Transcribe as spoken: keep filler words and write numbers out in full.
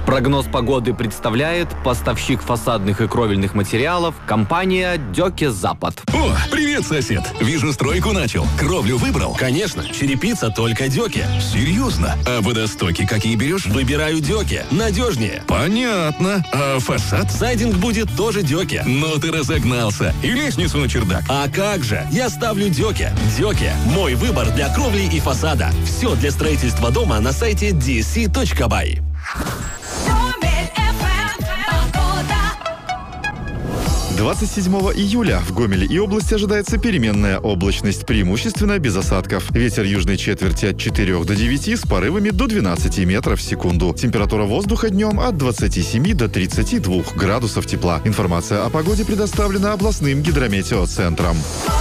Прогноз погоды представляет поставщик фасадных и кровельных материалов компания Дёке Запад. О, привет, сосед. Вижу, стройку начал. Кровлю выбрал? Конечно, черепица только Дёке. Серьезно? А водостоки какие берешь? Выбираю Дёке. Надежнее. Понятно. А фасад? Сайдинг будет тоже Дёке. Ну ты разогнался. И лестницу на чердак. А как же? Я ставлю Дёке. Дёке – мой выбор для кровли и фасада. Все для строительства дома на сайте ди эс си точка бай. двадцать седьмого июля в Гомеле и области ожидается переменная облачность, преимущественно без осадков. Ветер южной четверти от четырёх до девяти с порывами до двенадцати метров в секунду. Температура воздуха днем от двадцати семи до тридцати двух градусов тепла. Информация о погоде предоставлена областным гидрометеоцентром.